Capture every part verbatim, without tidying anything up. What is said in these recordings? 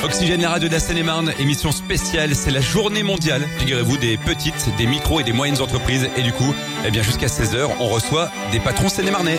Oxygène, la radio de la Seine-et-Marne, émission spéciale, c'est la journée mondiale, figurez-vous, des petites, des micros et des moyennes entreprises. Et du coup, eh bien jusqu'à seize heures, on reçoit des patrons seine-et-marnais.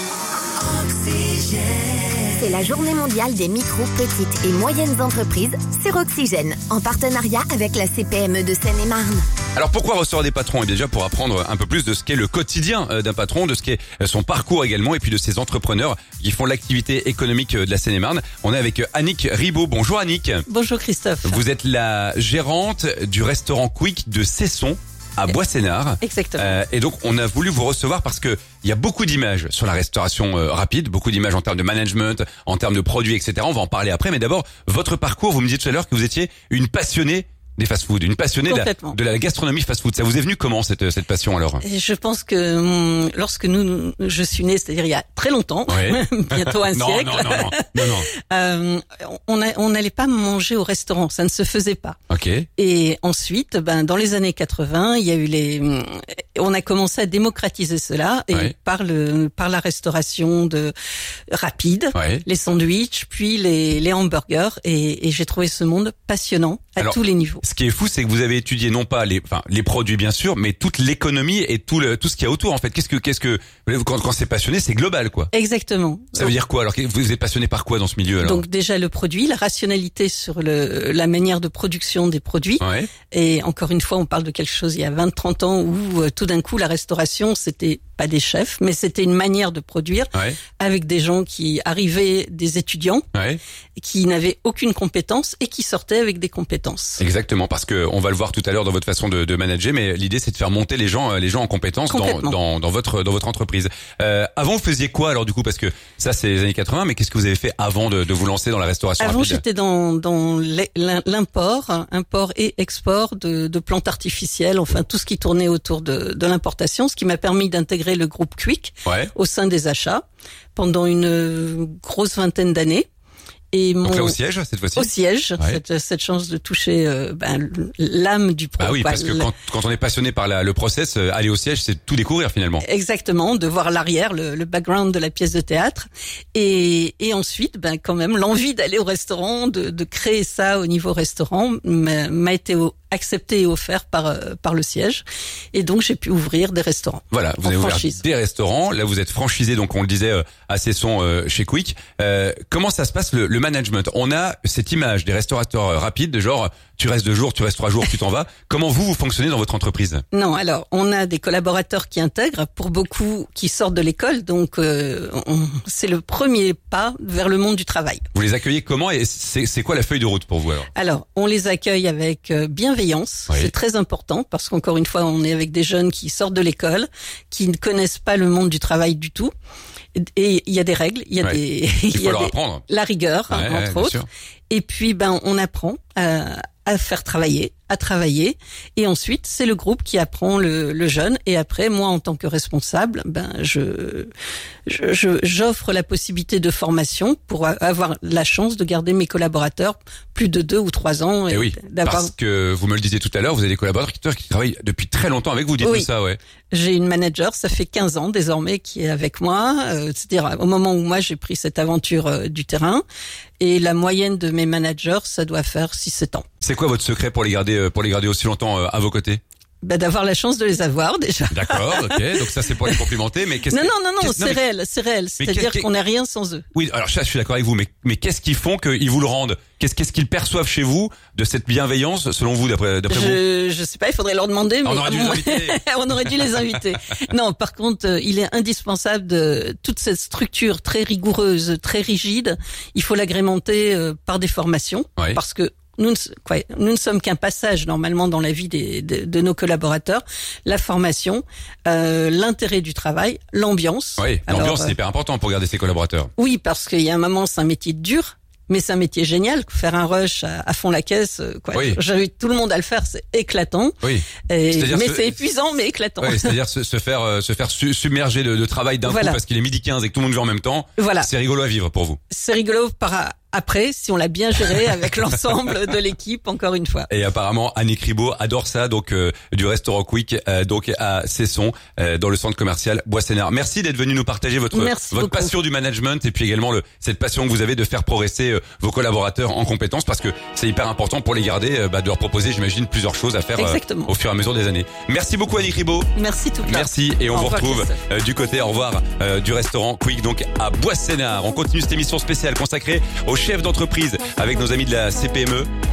C'est la journée mondiale des micros, petites et moyennes entreprises sur Oxygène, en partenariat avec la C P M E de Seine-et-Marne. Alors pourquoi recevoir des patrons ? Eh bien déjà pour apprendre un peu plus de ce qu'est le quotidien d'un patron, de ce qu'est son parcours également, et puis de ces entrepreneurs qui font l'activité économique de la Seine-et-Marne. On est avec Annick Ribaud. Bonjour Annick. Bonjour Christophe. Vous êtes la gérante du restaurant Quick de Cesson à Bois-Sénard. Exactement. Euh, et donc on a voulu vous recevoir parce que il y a beaucoup d'images sur la restauration euh, rapide, beaucoup d'images en termes de management, en termes de produits, et cetera. On va en parler après, mais d'abord votre parcours. Vous me disiez tout à l'heure que vous étiez une passionnée des fast-food, une passionnée de la, de la gastronomie fast-food. Ça vous est venu comment cette cette passion alors ? Je pense que hum, lorsque nous, je suis née, c'est-à-dire il y a très longtemps, ouais. bientôt un non, siècle, non, non, non, non, non. euh, on a, on n'allait pas manger au restaurant, ça ne se faisait pas. Ok. Et ensuite, ben dans les années quatre-vingts, il y a eu les, on a commencé à démocratiser cela et ouais. par le par la restauration de rapide, ouais. les sandwichs, puis les les hamburgers, et, et j'ai trouvé ce monde passionnant à alors, tous les niveaux. Ce qui est fou, c'est que vous avez étudié non pas les, enfin les produits bien sûr, mais toute l'économie et tout le tout ce qu'il y a autour en fait. Qu'est-ce que qu'est-ce que quand, quand c'est passionné, c'est global quoi. Exactement. Ça veut dire quoi alors ? Vous êtes passionné par quoi dans ce milieu alors ? Donc déjà le produit, la rationalité sur le la manière de production des produits. Ouais. Et encore une fois, on parle de quelque chose il y a vingt trente ans où euh, tout d'un coup la restauration c'était pas des chefs, mais c'était une manière de produire ouais. avec des gens qui arrivaient, des étudiants, ouais. qui n'avaient aucune compétence et qui sortaient avec des compétences. Exactement, parce que on va le voir tout à l'heure dans votre façon de, de manager, mais l'idée c'est de faire monter les gens, les gens en compétences dans, dans, dans votre dans votre entreprise. Euh, avant, vous faisiez quoi alors du coup ? Parce que ça c'est les années quatre-vingts, mais qu'est-ce que vous avez fait avant de, de vous lancer dans la restauration Avant, rapide ? J'étais dans dans l'import, import et export de, de plantes artificielles, enfin tout ce qui tournait autour de, de l'importation, ce qui m'a permis d'intégrer le groupe Quick ouais. au sein des achats pendant une grosse vingtaine d'années. Et mon... Donc là au siège cette fois-ci. Au siège, ouais. cette, cette chance de toucher euh, ben, l'âme du produit. Ah oui, parce que quand, quand on est passionné par la, le process, euh, aller au siège, c'est tout découvrir finalement. Exactement, de voir l'arrière, le, le background de la pièce de théâtre, et, et ensuite, ben quand même l'envie d'aller au restaurant, de, de créer ça au niveau restaurant, m'a, m'a été au, accepté et offert par euh, par le siège, et donc j'ai pu ouvrir des restaurants. Voilà, vous avez ouvert des restaurants. Là, vous êtes franchisé, donc on le disait euh, à Cesson euh, chez Quick. Euh, comment ça se passe le, le management ? On a cette image des restaurateurs rapides, de genre tu restes deux jours, tu restes trois jours, tu t'en vas. Comment vous vous fonctionnez dans votre entreprise ? Non, alors on a des collaborateurs qui intègrent, pour beaucoup qui sortent de l'école, donc euh, on, c'est le premier pas vers le monde du travail. Vous les accueillez comment et c'est, c'est quoi la feuille de route pour vous alors ? Alors on les accueille avec bienveillance, oui. C'est très important parce qu'encore une fois on est avec des jeunes qui sortent de l'école, qui ne connaissent pas le monde du travail du tout. Et il y a des règles, il y a ouais. des, il, il y a leur des, apprendre. la rigueur ouais, entre ouais, autres. Sûr. Et puis ben on apprend à, à faire travailler, à travailler, et ensuite c'est le groupe qui apprend le, le jeune. Et après moi en tant que responsable, ben je, je, je j'offre la possibilité de formation pour avoir la chance de garder mes collaborateurs plus de deux ou trois ans. Et, et oui, d'avoir... parce que vous me le disiez tout à l'heure, vous avez des collaborateurs qui travaillent depuis très longtemps avec vous. Dites-nous oui. ça, ouais. J'ai une manager, ça fait quinze ans désormais, qui est avec moi. Euh, c'est-à-dire au moment où moi j'ai pris cette aventure euh, du terrain. Et la moyenne de mes managers, ça doit faire six sept ans. C'est quoi votre secret pour les garder, pour les garder aussi longtemps à vos côtés ? Ben, d'avoir la chance de les avoir déjà. D'accord, ok. Donc ça c'est pour les complimenter, mais qu'est-ce non que... non non non, qu'est-ce... c'est non, mais... réel, c'est réel. C'est-à-dire qu'on n'est rien sans eux. Oui, alors ça, je suis d'accord avec vous, mais mais qu'est-ce qu'ils font qu'ils vous le rendent ? Qu'est-ce qu'est-ce qu'ils perçoivent chez vous de cette bienveillance selon vous, d'après d'après je, vous ? Je sais pas, il faudrait leur demander. Mais on aurait dû les inviter. On aurait dû les inviter. Non, par contre, il est indispensable de toute cette structure très rigoureuse, très rigide. Il faut l'agrémenter par des formations, ouais. parce que Nous ne, quoi, nous ne sommes qu'un passage normalement dans la vie des, de, de nos collaborateurs. La formation, euh, l'intérêt du travail, l'ambiance. Oui, l'ambiance Alors, c'est hyper important pour garder ses collaborateurs. Oui, parce qu'il y a un moment, c'est un métier dur, mais c'est un métier génial. Faire un rush à, à fond la caisse, quoi. Oui. J'invite tout le monde à le faire, c'est éclatant. Oui. Et, mais ce... c'est épuisant, mais éclatant. Oui, c'est-à-dire se, se faire euh, se faire su, submerger de, de travail d'un voilà. coup parce qu'il est midi quinze et que tout le monde joue en même temps. Voilà. C'est rigolo à vivre pour vous. C'est rigolo par après, si on l'a bien géré avec l'ensemble de l'équipe, encore une fois. Et apparemment, Annick Ribaud adore ça, donc euh, du restaurant Quick, euh, donc à Cesson, euh, dans le centre commercial Bois-Sénard. Merci d'être venu nous partager votre Merci votre beaucoup. passion du management et puis également le cette passion que vous avez de faire progresser euh, vos collaborateurs en compétences, parce que c'est hyper important pour les garder, euh, bah, de leur proposer, j'imagine, plusieurs choses à faire euh, au fur et à mesure des années. Merci beaucoup Annick Ribaud. Merci tout. Merci et on Au vous revoir, retrouve Christophe. euh, du côté au revoir euh, du restaurant Quick, donc à Bois-Sénard. On continue cette émission spéciale consacrée aux chefs d'entreprise avec nos amis de la C P M E.